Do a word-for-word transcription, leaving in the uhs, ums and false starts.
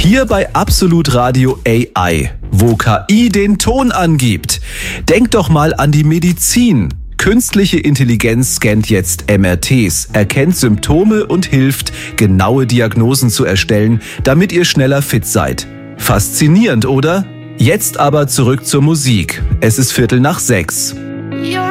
Hier bei Absolut Radio A I, wo K I den Ton angibt. Denk doch mal an die Medizin. Künstliche Intelligenz scannt jetzt M R Ts, erkennt Symptome und hilft, genaue Diagnosen zu erstellen, damit ihr schneller fit seid. Faszinierend, oder? Jetzt aber zurück zur Musik. Es ist Viertel nach sechs.